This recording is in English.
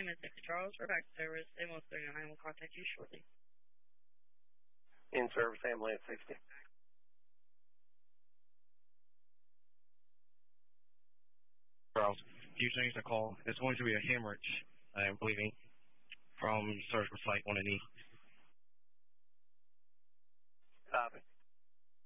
name is Dixie Charles. We're back to service. Ambulance 39 will contact you shortly. In service, ambulance 60. Charles, Houston needs a call. It's going to be a hemorrhage, I am bleeding from surgical site on the knee. Copy.